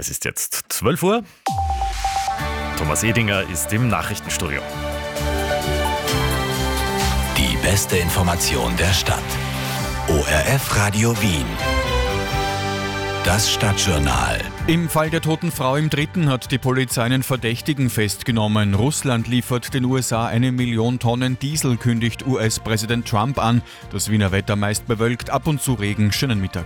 Es ist jetzt 12 Uhr. Thomas Edinger ist im Nachrichtenstudio. Die beste Information der Stadt. ORF Radio Wien. Das Stadtjournal. Im Fall der toten Frau im Dritten hat die Polizei einen Verdächtigen festgenommen. Russland liefert den USA 1 Million Tonnen Diesel, kündigt US-Präsident Trump an. Das Wiener Wetter meist bewölkt, ab und zu Regen. Schönen Mittag.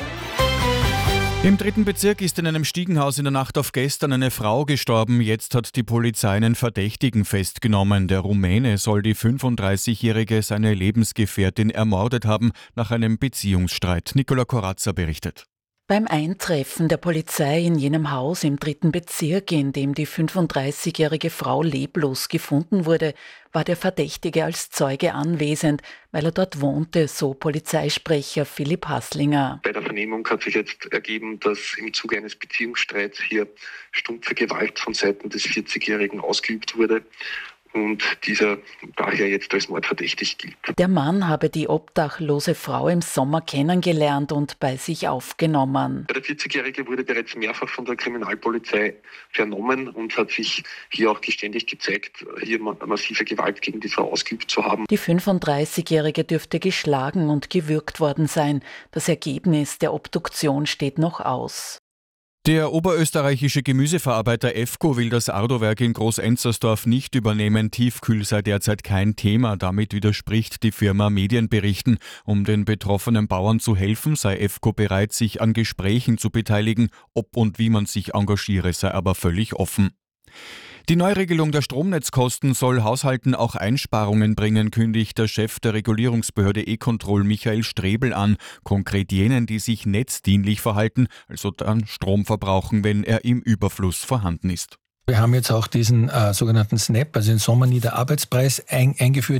Im 3. Bezirk ist in einem Stiegenhaus in der Nacht auf gestern eine Frau gestorben. Jetzt hat die Polizei einen Verdächtigen festgenommen. Der Rumäne soll die 35-Jährige, seine Lebensgefährtin, ermordet haben nach einem Beziehungsstreit. Nicola Corazza berichtet. Beim Eintreffen der Polizei in jenem Haus im 3. Bezirk, in dem die 35-jährige Frau leblos gefunden wurde, war der Verdächtige als Zeuge anwesend, weil er dort wohnte, so Polizeisprecher Philipp Hasslinger. Bei der Vernehmung hat sich jetzt ergeben, dass im Zuge eines Beziehungsstreits hier stumpfe Gewalt von Seiten des 40-Jährigen ausgeübt wurde und dieser daher jetzt als mordverdächtig gilt. Der Mann habe die obdachlose Frau im Sommer kennengelernt und bei sich aufgenommen. Der 40-Jährige wurde bereits mehrfach von der Kriminalpolizei vernommen und hat sich hier auch geständig gezeigt, hier massive Gewalt gegen die Frau ausgeübt zu haben. Die 35-Jährige dürfte geschlagen und gewürgt worden sein. Das Ergebnis der Obduktion steht noch aus. Der oberösterreichische Gemüseverarbeiter EFCO will das Ardo-Werk in Groß-Enzersdorf nicht übernehmen. Tiefkühl sei derzeit kein Thema. Damit widerspricht die Firma Medienberichten. Um den betroffenen Bauern zu helfen, sei EFCO bereit, sich an Gesprächen zu beteiligen. Ob und wie man sich engagiere, sei aber völlig offen. Die Neuregelung der Stromnetzkosten soll Haushalten auch Einsparungen bringen, kündigt der Chef der Regulierungsbehörde E-Control Michael Strebel an. Konkret jenen, die sich netzdienlich verhalten, also dann Strom verbrauchen, wenn er im Überfluss vorhanden ist. Wir haben jetzt auch diesen sogenannten SNAP, also den Sommerniederarbeitspreis, eingeführt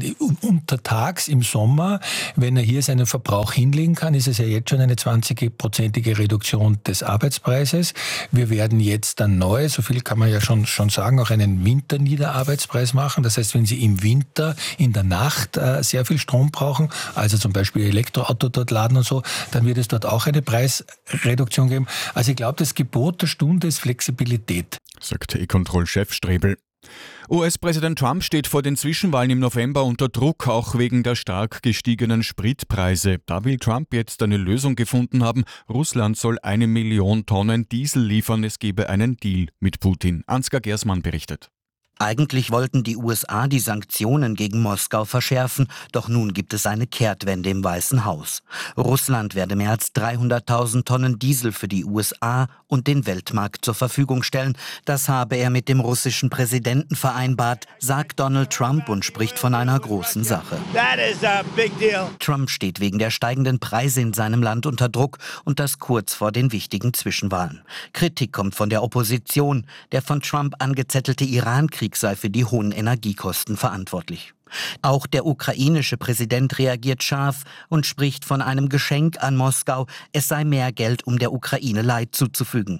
untertags im Sommer. Wenn er hier seinen Verbrauch hinlegen kann, ist es ja jetzt schon eine 20-prozentige Reduktion des Arbeitspreises. Wir werden jetzt dann neu, so viel kann man ja schon sagen, auch einen Winterniederarbeitspreis machen. Das heißt, wenn Sie im Winter in der Nacht sehr viel Strom brauchen, also zum Beispiel Elektroauto dort laden und so, dann wird es dort auch eine Preisreduktion geben. Also ich glaube, das Gebot der Stunde ist Flexibilität, sagt E-Control-Chef Strebel. US-Präsident Trump steht vor den Zwischenwahlen im November unter Druck, auch wegen der stark gestiegenen Spritpreise. Da will Trump jetzt eine Lösung gefunden haben. Russland soll 1 Million Tonnen Diesel liefern. Es gebe einen Deal mit Putin. Ansgar Gersmann berichtet. Eigentlich wollten die USA die Sanktionen gegen Moskau verschärfen, doch nun gibt es eine Kehrtwende im Weißen Haus. Russland werde mehr als 300.000 Tonnen Diesel für die USA und den Weltmarkt zur Verfügung stellen. Das habe er mit dem russischen Präsidenten vereinbart, sagt Donald Trump und spricht von einer großen Sache. That is a big deal. Trump steht wegen der steigenden Preise in seinem Land unter Druck und das kurz vor den wichtigen Zwischenwahlen. Kritik kommt von der Opposition. Der von Trump angezettelte Irankrieg sei für die hohen Energiekosten verantwortlich. Auch der ukrainische Präsident reagiert scharf und spricht von einem Geschenk an Moskau. Es sei mehr Geld, um der Ukraine Leid zuzufügen.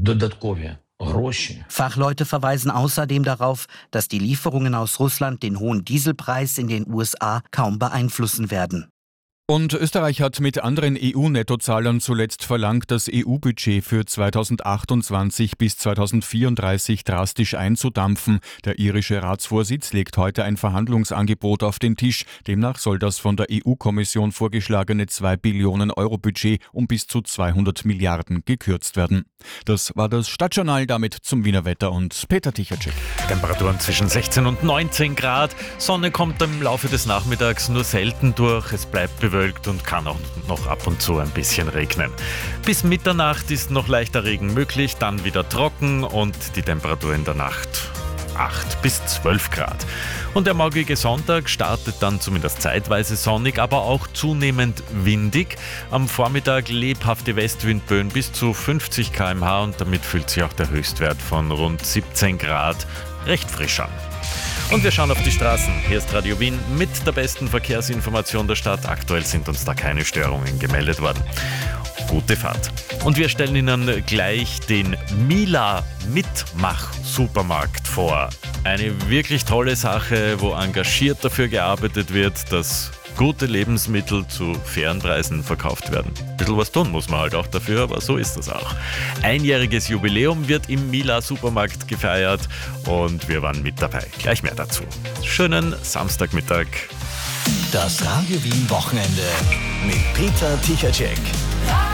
Fachleute verweisen außerdem darauf, dass die Lieferungen aus Russland den hohen Dieselpreis in den USA kaum beeinflussen werden. Und Österreich hat mit anderen EU-Nettozahlern zuletzt verlangt, das EU-Budget für 2028 bis 2034 drastisch einzudampfen. Der irische Ratsvorsitz legt heute ein Verhandlungsangebot auf den Tisch. Demnach soll das von der EU-Kommission vorgeschlagene 2 Billionen Euro Budget um bis zu 200 Milliarden gekürzt werden. Das war das Stadtjournal, damit zum Wiener Wetter und Peter Tichacek. Temperaturen zwischen 16 und 19 Grad. Sonne kommt im Laufe des Nachmittags nur selten durch. Es bleibt bewölkt und kann auch noch ab und zu ein bisschen regnen. Bis Mitternacht ist noch leichter Regen möglich, dann wieder trocken und die Temperatur in der Nacht 8 bis 12 Grad. Und der morgige Sonntag startet dann zumindest zeitweise sonnig, aber auch zunehmend windig. Am Vormittag lebhafte Westwindböen bis zu 50 km/h und damit fühlt sich auch der Höchstwert von rund 17 Grad recht frisch an. Und wir schauen auf die Straßen. Hier ist Radio Wien mit der besten Verkehrsinformation der Stadt. Aktuell sind uns da keine Störungen gemeldet worden. Gute Fahrt. Und wir stellen Ihnen gleich den Mila Mitmach-Supermarkt vor. Eine wirklich tolle Sache, wo engagiert dafür gearbeitet wird, dass gute Lebensmittel zu fairen Preisen verkauft werden. Ein bisschen was tun muss man halt auch dafür, aber so ist das auch. Einjähriges Jubiläum wird im Mila Supermarkt gefeiert und wir waren mit dabei. Gleich mehr dazu. Schönen Samstagmittag. Das Radio Wien Wochenende mit Peter Tichacek.